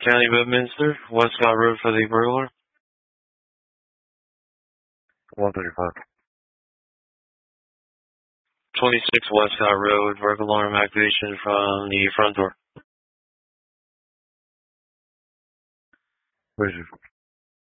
County Bedminster, Westcott Road for the burglar. 135. 26 Westcott Road, burglar alarm activation from the front door. Where's your